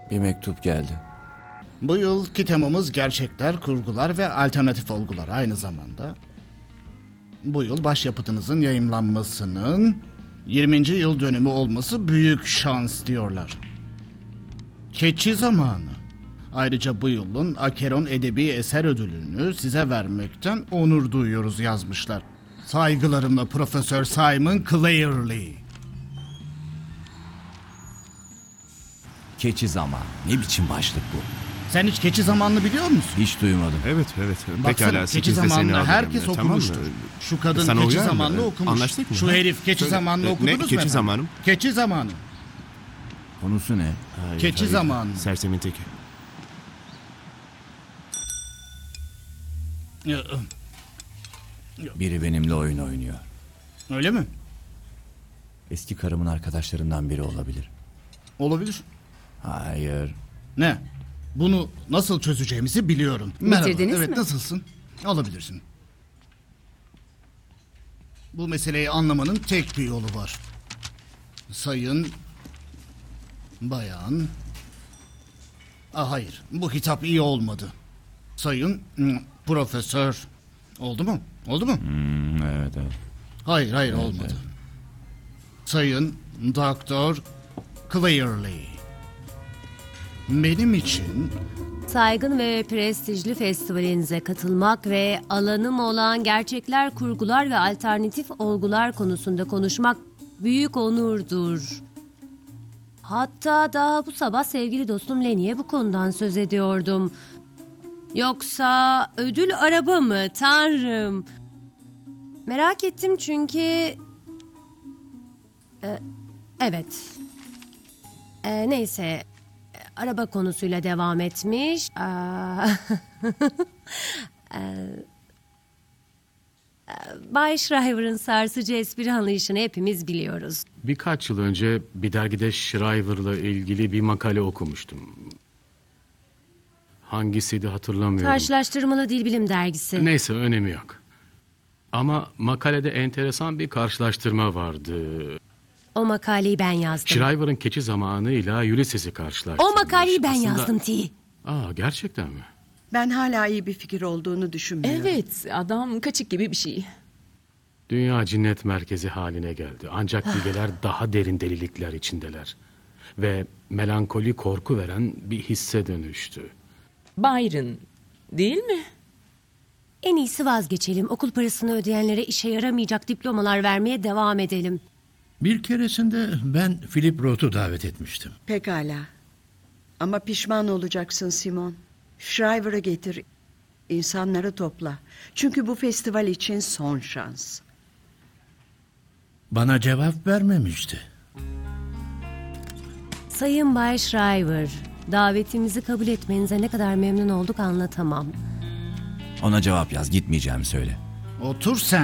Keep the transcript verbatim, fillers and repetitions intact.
Bir mektup geldi. Bu yılki temamız gerçekler, kurgular ve alternatif olgular aynı zamanda. Bu yıl başyapıtınızın yayımlanmasının yirminci yıl dönümü olması büyük şans diyorlar. Keçi zamanı. Ayrıca bu yılın Acheron Edebi Eser Ödülünü size vermekten onur duyuyoruz yazmışlar. Saygılarımla Profesör Simon Clearly. Keçi zaman. Ne biçim başlık bu? Sen hiç keçi zamanını biliyor musun? Hiç duymadım. Evet evet. Baksana, Pekala keçi sekizde seni zamanını alırım. herkes Tamam mı? okumuştur. Şu kadın Sana keçi uyar mı? zamanını okumuş. Anlaştık mı? Şu Ha? herif keçi Söyle. zamanını Ne, okudunuz mu keçi efendim? zamanı? Keçi zamanı. Konusu ne? Hayır, Keçi hayır. zamanı. Sersemin teki. Ya, Biri benimle oyun oynuyor. öyle mi? Eski karımın arkadaşlarından biri olabilir. Olabilir. Hayır. Ne? Bunu nasıl çözeceğimizi biliyorum. Bitirdiniz evet, mi? nasılsın? Olabilirsin. Bu meseleyi anlamanın tek bir yolu var. Sayın... Bayan... Ah, hayır, bu hitap iyi olmadı. Sayın... hmm, Profesör... Oldu mu? Oldu mu? Hmm, evet evet. Hayır, hayır olmadı. evet. Sayın Doktor Clearly. Benim için Saygın ve prestijli festivalinize katılmak ve alanım olan gerçekler, kurgular ve alternatif olgular konusunda konuşmak büyük onurdur. Hatta daha bu sabah sevgili dostum Lenny'e bu konudan söz ediyordum. Yoksa ödül araba mı? Tanrım. Merak ettim çünkü... Ee, evet. Ee, neyse... Araba konusuyla devam etmiş. Aa, Ee, Bay Shriver'ın sarsıcı espri anlayışını hepimiz biliyoruz. Birkaç yıl önce bir dergide Shriver'la ilgili bir makale okumuştum. Hangisiydi hatırlamıyorum. Karşılaştırmalı Dil Bilim Dergisi. Neyse önemi yok. Ama makalede enteresan bir karşılaştırma vardı. O makaleyi ben yazdım. Shriver'ın keçi zamanıyla Ulysses'i karşılaştırmış. O makaleyi ben Aslında- yazdım T. Aa, gerçekten mi? Ben hala iyi bir fikir olduğunu düşünmüyorum. Evet, adam kaçık gibi bir şey. Dünya cinnet merkezi haline geldi. Ancak bilgeler daha derin delilikler içindeler. Ve melankoli korku veren bir hisse dönüştü. Byron, değil mi? En iyisi vazgeçelim. Okul parasını ödeyenlere işe yaramayacak diplomalar vermeye devam edelim. Bir keresinde ben Philip Roth'u davet etmiştim. Pekala. Ama pişman olacaksın Simon. Shriver'ı getir. İnsanları topla. Çünkü bu festival için son şans. Bana cevap vermemişti. Sayın Bay Shriver, davetimizi kabul etmenize ne kadar memnun olduk anlatamam. Ona cevap yaz. Gitmeyeceğimi söyle. otur sen.